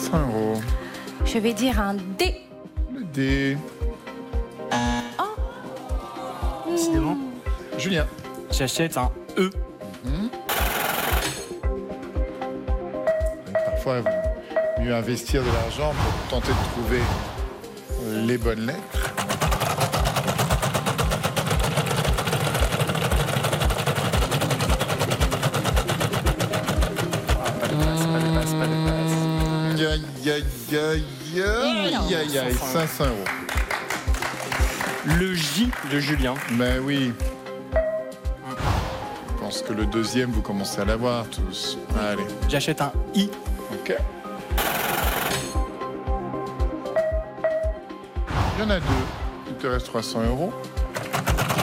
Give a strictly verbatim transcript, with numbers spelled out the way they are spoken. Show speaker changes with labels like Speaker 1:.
Speaker 1: cents euros.
Speaker 2: Je vais dire un D.
Speaker 1: Le D.
Speaker 2: Oh.
Speaker 3: Décidément.
Speaker 1: Julien.
Speaker 3: J'achète un E.
Speaker 1: Mmh. Parfois, il vaut mieux investir de l'argent pour tenter de trouver les bonnes lettres. Aïe, aïe, aïe, aïe, aïe, aïe, aïe, cinq cents euros.
Speaker 3: Le J de Julien.
Speaker 1: Ben oui. Je pense que le deuxième, vous commencez à l'avoir tous. Allez.
Speaker 3: J'achète un I.
Speaker 1: Ok. Il y en a deux. Il te reste trois cents euros.